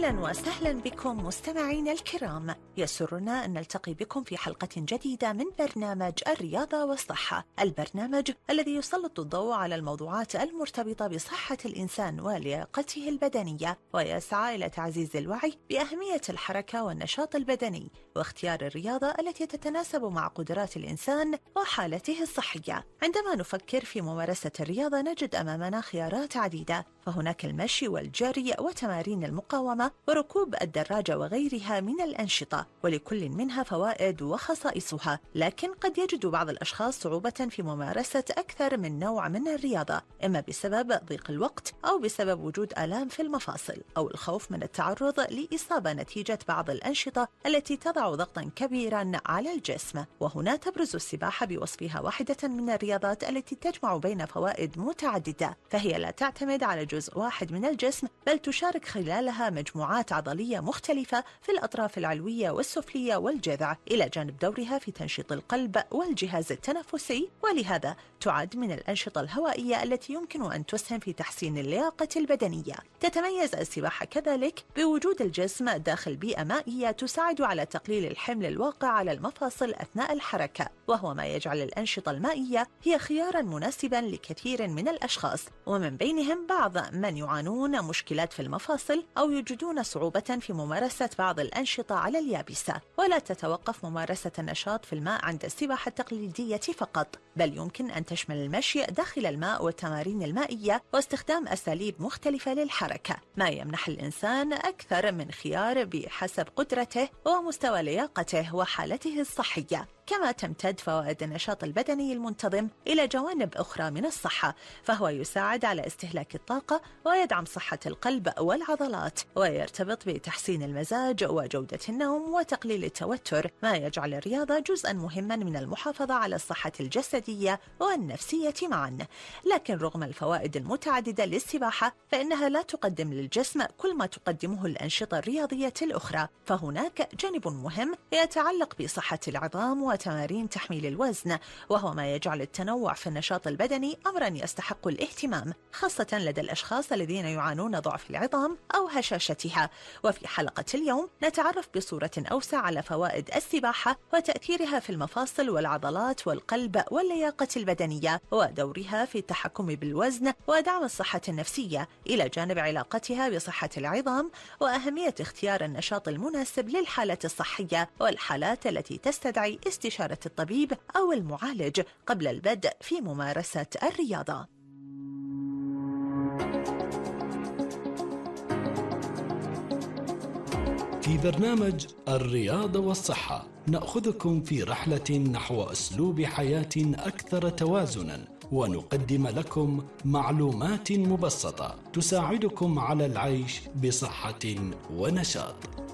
أهلا وسهلا بكم مستمعينا الكرام، يسرنا أن نلتقي بكم في حلقة جديدة من برنامج الرياضة والصحة، البرنامج الذي يسلط الضوء على الموضوعات المرتبطة بصحة الإنسان ولياقته البدنية، ويسعى إلى تعزيز الوعي بأهمية الحركة والنشاط البدني واختيار الرياضة التي تتناسب مع قدرات الإنسان وحالته الصحية. عندما نفكر في ممارسة الرياضة نجد أمامنا خيارات عديدة، فهناك المشي والجري وتمارين المقاومة وركوب الدراجة وغيرها من الأنشطة، ولكل منها فوائد وخصائصها، لكن قد يجد بعض الأشخاص صعوبة في ممارسة أكثر من نوع من الرياضة، إما بسبب ضيق الوقت أو بسبب وجود آلام في المفاصل أو الخوف من التعرض لإصابة نتيجة بعض الأنشطة التي تضع ضغطا كبيرا على الجسم. وهنا تبرز السباحة بوصفها واحدة من الرياضات التي تجمع بين فوائد متعددة، فهي لا تعتمد على جزء واحد من الجسم، بل تشارك خلالها مجموعات عضلية مختلفة في الأطراف العلوية والسفلية والجذع، إلى جانب دورها في تنشيط القلب والجهاز التنفسي، ولهذا تعد من الأنشطة الهوائية التي يمكن أن تسهم في تحسين اللياقة البدنية. تتميز السباحة كذلك بوجود الجسم داخل بيئة مائية تساعد على تقليل الحمل الواقع على المفاصل أثناء الحركة، وهو ما يجعل الأنشطة المائية هي خيارا مناسبا لكثير من الأشخاص، ومن بينهم بعض من يعانون مشكلات في المفاصل أو يجدون صعوبة في ممارسة بعض الأنشطة على اليابسة. ولا تتوقف ممارسة النشاط في الماء عند السباحة التقليدية فقط، بل يمكن أن تشمل المشي داخل الماء والتمارين المائية واستخدام أساليب مختلفة للحركة، ما يمنح الإنسان أكثر من خيار بحسب قدرته ومستوى لياقته وحالته الصحية. كما تمتد فوائد النشاط البدني المنتظم إلى جوانب أخرى من الصحة، فهو يساعد على استهلاك الطاقة ويدعم صحة القلب والعضلات، ويرتبط بتحسين المزاج وجودة النوم وتقليل التوتر، ما يجعل الرياضة جزءا مهما من المحافظة على الصحة الجسدية والنفسية معا. لكن رغم الفوائد المتعددة للسباحة، فإنها لا تقدم للجسم كل ما تقدمه الأنشطة الرياضية الأخرى، فهناك جانب مهم يتعلق بصحة العظام وتمارين تحميل الوزن، وهو ما يجعل التنوع في النشاط البدني أمرا يستحق الاهتمام، خاصة لدى الأشخاص الذين يعانون ضعف العظام أو هشاشتها. وفي حلقة اليوم نتعرف بصورة أوسع على فوائد السباحة وتأثيرها في المفاصل والعضلات والقلب واللياقة البدنية، ودورها في التحكم بالوزن ودعم الصحة النفسية، إلى جانب علاقتها بصحة العظام وأهمية اختيار النشاط المناسب للحالة الصحية والحالات التي تستدعي استشارة الطبيب أو المعالج قبل البدء في ممارسة الرياضة. في برنامج الرياضة والصحة نأخذكم في رحلة نحو أسلوب حياة أكثر توازناً، ونقدم لكم معلومات مبسطة تساعدكم على العيش بصحة ونشاط.